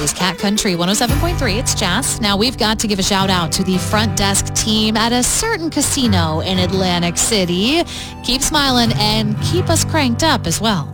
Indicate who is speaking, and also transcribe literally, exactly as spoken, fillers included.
Speaker 1: is Cat Country one oh seven point three. It's Jazz. Now, we've got to give a shout out to the front desk team at a certain casino in Atlantic City. Keep smiling and keep us cranked up as well.